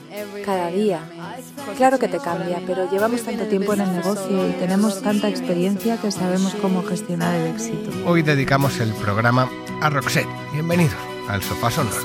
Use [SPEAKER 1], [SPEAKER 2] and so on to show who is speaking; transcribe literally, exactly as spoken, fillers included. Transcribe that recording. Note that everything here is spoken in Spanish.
[SPEAKER 1] cada día. Claro que te cambia, pero llevamos tanto tiempo en el negocio y tenemos tanta experiencia que sabemos cómo gestionar el éxito.
[SPEAKER 2] Hoy dedicamos el programa a Roxette. Bienvenidos al Sofá Sonoro.